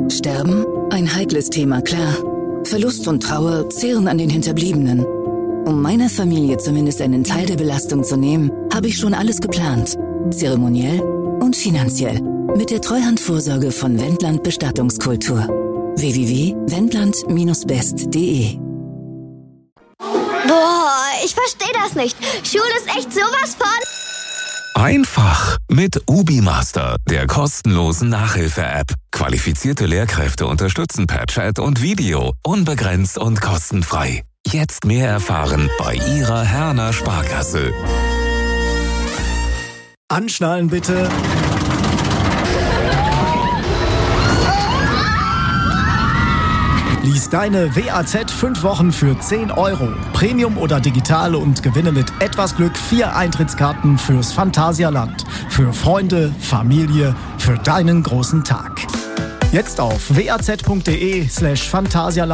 Sterben? Ein heikles Thema, klar. Verlust und Trauer zehren an den Hinterbliebenen. Um meiner Familie zumindest einen Teil der Belastung zu nehmen, habe ich schon alles geplant. Zeremoniell und finanziell. Mit der Treuhandvorsorge von Wendland Bestattungskultur. www.wendland-best.de. Boah, ich verstehe das nicht. Schule ist echt sowas von... Einfach mit UbiMaster, der kostenlosen Nachhilfe-App. Qualifizierte Lehrkräfte unterstützen per Chat und Video, unbegrenzt und kostenfrei. Jetzt mehr erfahren bei Ihrer Herner Sparkasse. Anschnallen bitte. Lies deine WAZ 5 Wochen für 10 €. Premium oder digital und gewinne mit etwas Glück 4 Eintrittskarten fürs Phantasialand. Für Freunde, Familie, für deinen großen Tag. Jetzt auf waz.de/Phantasialand